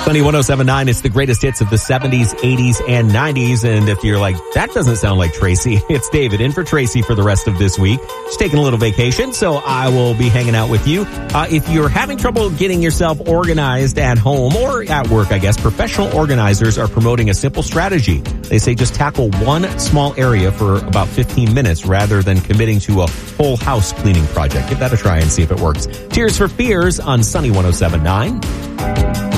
Sunny 107.9, it's the greatest hits of the 70s, 80s, and 90s. And if you're like, that doesn't sound like Tracy, it's David in for Tracy for the rest of this week. She's taking a little vacation, so I will be hanging out with you. If you're having trouble getting yourself organized at home or at work, I guess, professional organizers are promoting a simple strategy. They say just tackle one small area for about 15 minutes rather than committing to a whole house cleaning project. Give that a try and see if it works. Tears for Fears on Sunny 107.9.